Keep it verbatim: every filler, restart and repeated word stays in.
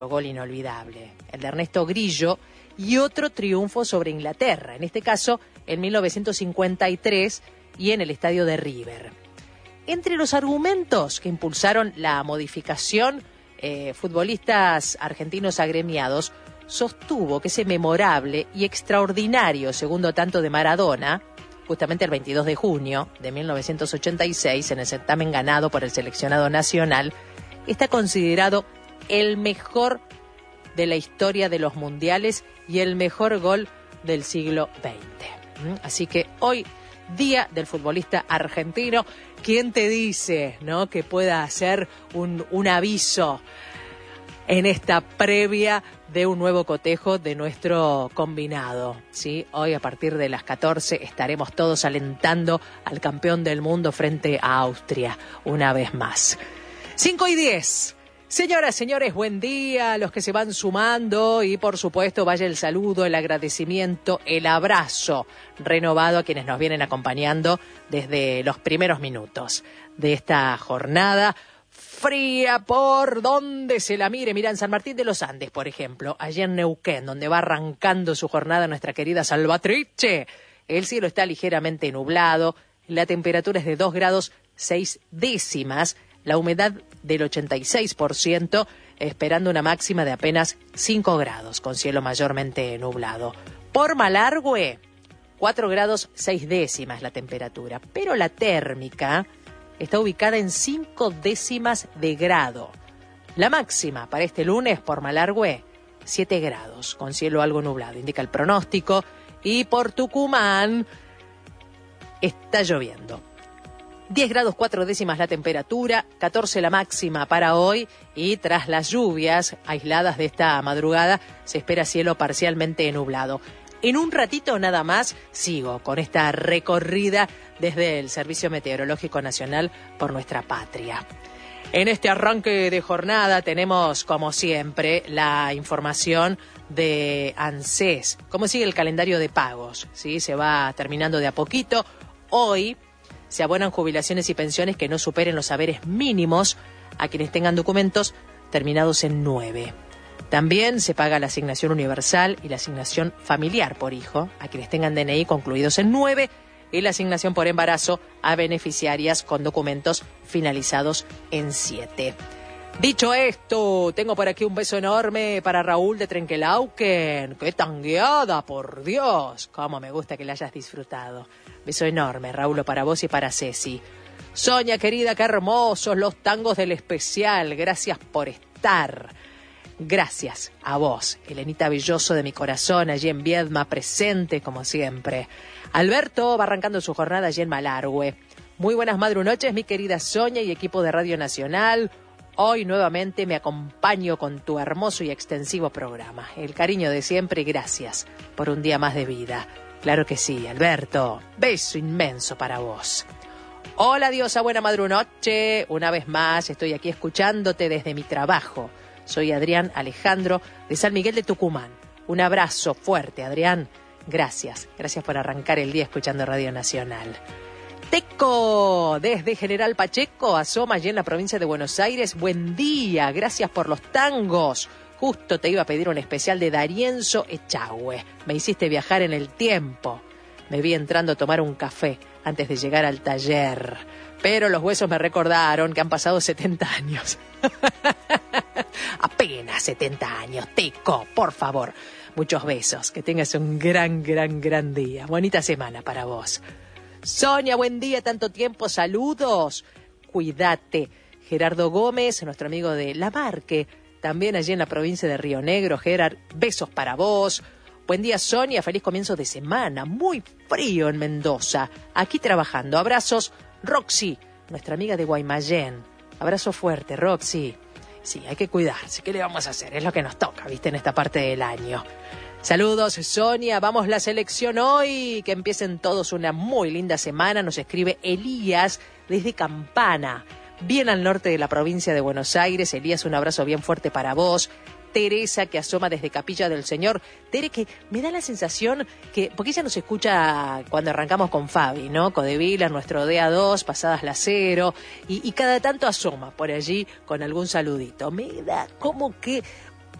gol inolvidable, el de Ernesto Grillo, y otro triunfo sobre Inglaterra, en este caso en mil novecientos cincuenta y tres y en el estadio de River. Entre los argumentos que impulsaron la modificación, eh, futbolistas argentinos agremiados sostuvo que ese memorable y extraordinario segundo tanto de Maradona, justamente el veintidós de junio de mil novecientos ochenta y seis, en el certamen ganado por el seleccionado nacional, está considerado el mejor de la historia de los mundiales y el mejor gol del siglo veinte. Así que hoy, Día del Futbolista Argentino, ¿quién te dice, no, que pueda hacer un, un aviso en esta previa de un nuevo cotejo de nuestro combinado? ¿Sí? Hoy a partir de las catorce estaremos todos alentando al campeón del mundo frente a Austria, una vez más. cinco y diez. Señoras, señores, buen día a los que se van sumando y por supuesto vaya el saludo, el agradecimiento, el abrazo renovado a quienes nos vienen acompañando desde los primeros minutos de esta jornada fría por donde se la mire. Mira, en San Martín de los Andes, por ejemplo, allá en Neuquén, donde va arrancando su jornada nuestra querida Salvatrice, el cielo está ligeramente nublado, la temperatura es de dos grados seis décimas, la humedad del ochenta y seis por ciento, esperando una máxima de apenas cinco grados, con cielo mayormente nublado. Por Malargüe, cuatro grados seis décimas la temperatura, pero la térmica está ubicada en cinco décimas de grado. La máxima para este lunes por Malargüe, siete grados, con cielo algo nublado, indica el pronóstico, y por Tucumán está lloviendo. diez grados cuatro décimas la temperatura, catorce la máxima para hoy, y tras las lluvias aisladas de esta madrugada se espera cielo parcialmente nublado. En un ratito nada más sigo con esta recorrida desde el Servicio Meteorológico Nacional por nuestra patria. En este arranque de jornada tenemos, como siempre, la información de ANSES. ¿Cómo sigue el calendario de pagos? ¿Sí? Se va terminando de a poquito. Hoy se abonan jubilaciones y pensiones que no superen los haberes mínimos a quienes tengan documentos terminados en nueve. También se paga la asignación universal y la asignación familiar por hijo a quienes tengan D N I concluidos en nueve y la asignación por embarazo a beneficiarias con documentos finalizados en siete. Dicho esto, tengo por aquí un beso enorme para Raúl de Trenquelauquen. ¡Qué tangueada, por Dios! Cómo me gusta que la hayas disfrutado. Beso enorme, Raúl, para vos y para Ceci. Sonia, querida, qué hermosos los tangos del especial. Gracias por estar. Gracias a vos, Elenita Belloso de mi corazón, allí en Viedma, presente como siempre. Alberto va arrancando su jornada allí en Malargüe. Muy buenas madrunoches, mi querida Sonia y equipo de Radio Nacional. Hoy nuevamente me acompaño con tu hermoso y extensivo programa. El cariño de siempre y gracias por un día más de vida. Claro que sí, Alberto. Beso inmenso para vos. Hola, diosa, buena madrunoche. Una vez más estoy aquí escuchándote desde mi trabajo. Soy Adrián Alejandro de San Miguel de Tucumán. Un abrazo fuerte, Adrián. Gracias. Gracias por arrancar el día escuchando Radio Nacional. Teco, desde General Pacheco, asoma allí en la provincia de Buenos Aires. Buen día, gracias por los tangos. Justo te iba a pedir un especial de Darienzo Echagüe. Me hiciste viajar en el tiempo. Me vi entrando a tomar un café antes de llegar al taller. Pero los huesos me recordaron que han pasado setenta años. Apenas setenta años, Teco, por favor. Muchos besos, que tengas un gran, gran, gran día. Bonita semana para vos. Sonia, buen día, tanto tiempo, saludos. Cuídate. Gerardo Gómez, nuestro amigo de Lamarque, también allí en la provincia de Río Negro. Gerard, besos para vos. Buen día, Sonia, feliz comienzo de semana. Muy frío en Mendoza. Aquí trabajando. Abrazos, Roxy, nuestra amiga de Guaymallén. Abrazo fuerte, Roxy. Sí, hay que cuidarse. ¿Qué le vamos a hacer? Es lo que nos toca, ¿viste? En esta parte del año. Saludos, Sonia. Vamos la selección hoy. Que empiecen todos una muy linda semana. Nos escribe Elías desde Campana, bien al norte de la provincia de Buenos Aires. Elías, un abrazo bien fuerte para vos. Teresa, que asoma desde Capilla del Señor. Tere, que me da la sensación que, porque ella nos escucha cuando arrancamos con Fabi, ¿no? Codevila, nuestro D A dos, pasadas las cero, y, y cada tanto asoma por allí con algún saludito. Me da como que